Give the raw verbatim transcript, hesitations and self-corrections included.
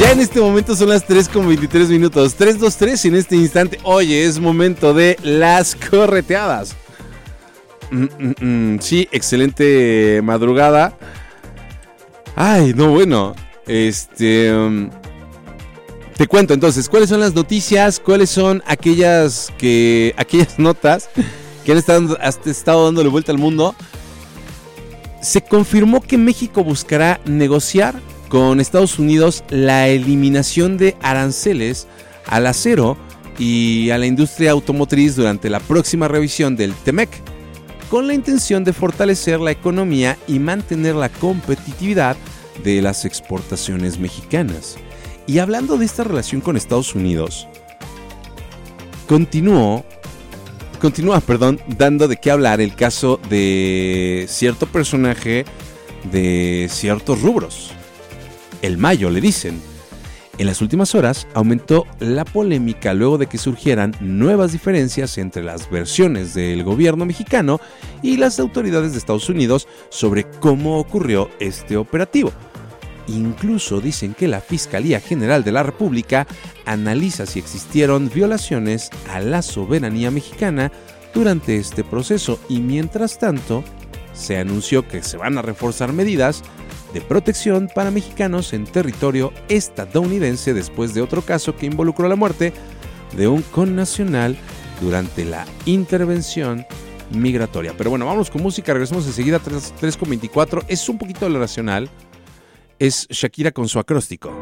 Ya en este momento son las tres con veintitrés minutos. tres dos tres en este instante. Oye, es momento de las correteadas. Mm, mm, mm, sí, excelente madrugada. Ay, no, bueno. Este... Um, te cuento entonces, ¿cuáles son las noticias? ¿Cuáles son aquellas que aquellas notas que han estado, han estado dándole vuelta al mundo? Se confirmó que México buscará negociar con Estados Unidos la eliminación de aranceles al acero y a la industria automotriz durante la próxima revisión del TEMEC, con la intención de fortalecer la economía y mantener la competitividad de las exportaciones mexicanas. Y hablando de esta relación con Estados Unidos, continuó, continúa, perdón, dando de qué hablar el caso de cierto personaje de ciertos rubros. El Mayo, le dicen. En las últimas horas aumentó la polémica luego de que surgieran nuevas diferencias entre las versiones del gobierno mexicano y las autoridades de Estados Unidos sobre cómo ocurrió este operativo. Incluso dicen que la Fiscalía General de la República analiza si existieron violaciones a la soberanía mexicana durante este proceso y mientras tanto se anunció que se van a reforzar medidas de protección para mexicanos en territorio estadounidense después de otro caso que involucró la muerte de un connacional durante la intervención migratoria. Pero bueno, vamos con música, regresamos enseguida a tres con veinticuatro. Es un poquito lo racional. Es Shakira con su acróstico.